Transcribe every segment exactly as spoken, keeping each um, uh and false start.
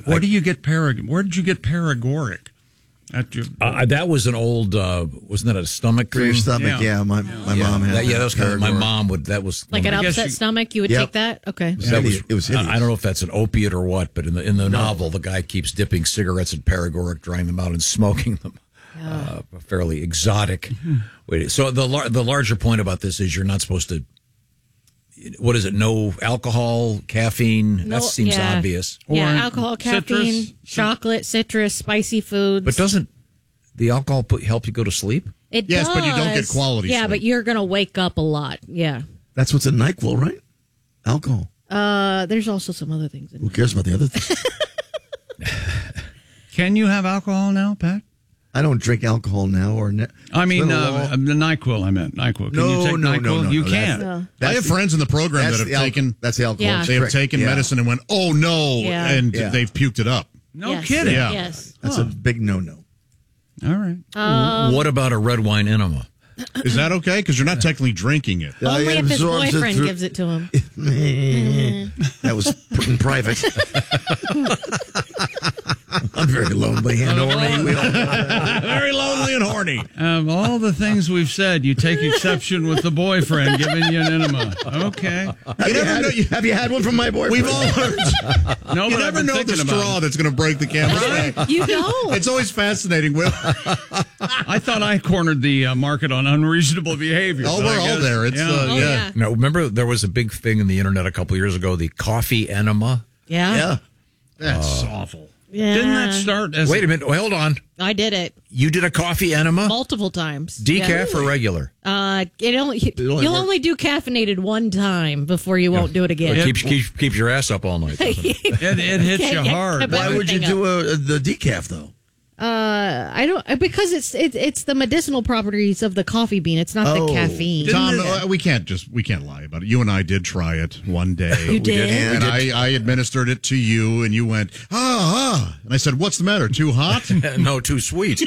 Where I, do you get parag? Where did you get Paragoric? At your, uh, that was an old, uh, wasn't that a stomach For your thing? stomach, yeah. Yeah. My Yeah. my yeah, mom had that, yeah, that was kind of, my Paragor. mom would, that was. Like an I guess upset you- stomach, you would Yep. take that? Okay. was That hideous. It was hideous. I don't know if that's an opiate or what, but in the in the novel, the guy keeps dipping cigarettes in Paragoric, drying them out, and smoking them. Uh, a fairly exotic. way. So the lar- the larger point about this is you're not supposed to. What is it? No alcohol, caffeine. No, that seems yeah. obvious. Yeah, Or alcohol, caffeine, citrus. chocolate, citrus, spicy foods. But doesn't the alcohol put, help you go to sleep? it Yes, does. but you don't get quality Yeah, sleep. but you're going to wake up a lot. Yeah. That's what's in NyQuil, right? Alcohol. Uh, there's also some other things in Who there. cares about the other thing? Can you have alcohol now, Pat? I don't drink alcohol now. Or ne- I mean, It's been a uh, long- the NyQuil. I meant NyQuil. Can No, you take no, NyQuil? no, no, You no, can't. No. I have friends in the program that's that have the al- taken That's the alcohol. Yeah. they have trick. taken Yeah. medicine and went, oh no, Yeah. and Yeah. they've puked it up. No Yes. kidding. Yeah. Yes. That's a big no-no. All right. Um, What about a red wine enema? Is that okay? Because you're not technically drinking it. Yeah, Only it if his absorbs it boyfriend through- gives it to him. That was in private. I'm very lonely and horny. We all- Very lonely and horny. Of all the things we've said, you take exception with the boyfriend giving you an enema. Okay. Have, you never had, know- you- have you had one from my boyfriend? We've all heard. No, You but I've never been know the thinking about straw it. that's going to break the camel's back. You don't. It's always fascinating. Will. I thought I cornered the uh, market on unreasonable behavior. Oh, but we're I all guess- there. It's, yeah. uh, Oh, yeah. yeah. Now, remember there was a big thing in the internet a couple years ago, the coffee enema. Yeah. Yeah. That's awful. Yeah. Didn't that start as Wait a minute. Wait, hold on. I did it You did a coffee enema? multiple times. Decaf Yeah. or regular? Uh, it only, only you'll works- only do caffeinated one time before you won't do it again. It keeps, keeps, keeps your ass up all night. doesn't it? It, it hits Can't you get hard. about- Why would you Everything do a, the decaf, though? Uh, I don't because it's it's it's the medicinal properties of the coffee bean. It's not Oh. the caffeine. Tom, it- uh, we can't just we can't lie about it. You and I did try it one day. You did? and I, I administered it to you, and you went ah ah, and I said, "What's the matter? Too hot?" No, too sweet.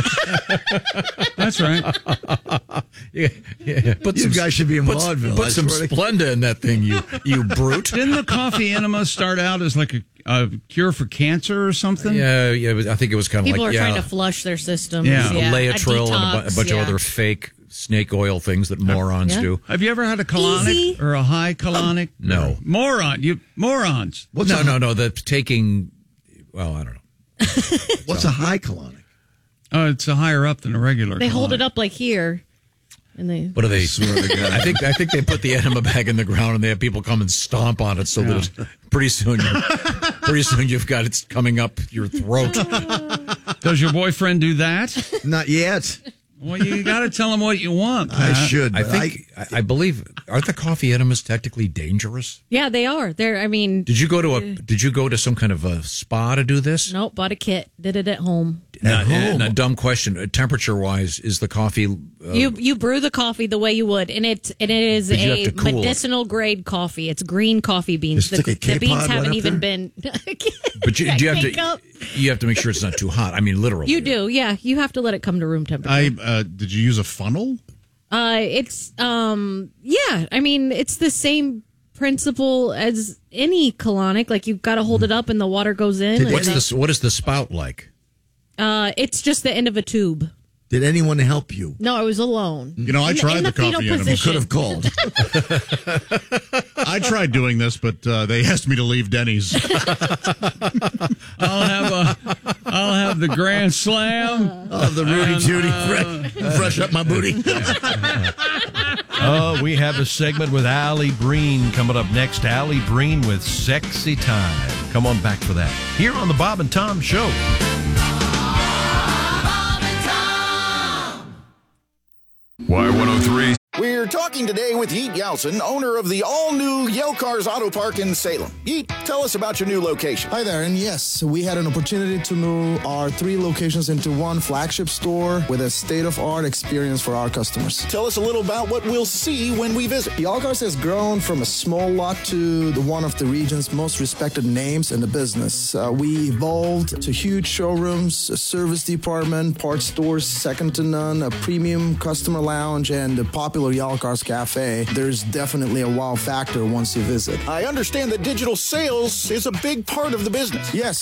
That's right. yeah, yeah. Put You some, guys should be in put, vaudeville. Put I some swear to- Splenda in that thing, you you brute. Didn't the coffee enema start out as like a, a cure for cancer or something? Yeah, yeah. it was- I think it was kind of People like are yeah, trying to flush their systems. Yeah. Yeah, Laetrile and a, bu- a detox, bunch yeah. of other fake snake oil things that morons Yeah. do. Have you ever had a colonic Easy. or a high colonic? No. Moron. You morons. What's no, a, no, no. The taking. Well, I don't know. What's a high colonic? Oh, it's a higher up than a regular. They hold colonic. it up like here, and they. What are they? Swear to God. I think I think they put the enema bag in the ground and they have people come and stomp on it so that it's, pretty soon, you, pretty soon you've got it coming up your throat. Does your boyfriend do that? Not yet. Well, you got to tell him what you want. I Pat. should. I but think I, I believe aren't the coffee enemas technically dangerous? Yeah, they are. They're. I mean, Did you go to a Did you go to some kind of a spa to do this? nope. Bought a kit. Did it at home. Now, home. a dumb question. Temperature wise, is the coffee? Uh, You you brew the coffee the way you would, and it and it is But you a have to cool it. medicinal grade coffee. It's green coffee beans. Just stick a the beans K-pod right haven't up even there? been. but you, you have Cake to up. you have to make sure it's not too hot. I mean, literally. You do, yeah. You have to let it come to room temperature. I uh, did you use a funnel? Uh, it's um, yeah. I mean, it's the same principle as any colonic. Like you've got to hold it up, and the water goes in. What's and this? What is the spout like? Uh, it's just the end of a tube. Did anyone help you? No, I was alone. You know, I In the- tried in the, the fetal coffee enema. position. Could have called. I tried doing this, but uh, they asked me to leave Denny's. I'll have a. I'll have the grand slam. Oh, the Rudy Judy. fresh, fresh up my booty. Oh, we have a segment with Allie Breen coming up next. Allie Breen with Sexy Time. Come on back for that. Here on the Bob and Tom Show. Y one oh three. We're talking today with Yeet Yelson, owner of the all-new Yale Cars Auto Park in Salem. Yeet, tell us about your new location. Hi there, and yes, we had an opportunity to move our three locations into one flagship store with a state-of-art experience for our customers. Tell us a little about what we'll see when we visit. Yale Cars has grown from a small lot to the one of the region's most respected names in the business. Uh, we evolved to huge showrooms, a service department, parts stores second to none, a premium customer lounge, and a popular Yale Cars Cafe. There's definitely a wow factor once you visit. I understand that digital sales is a big part of the business. Yes,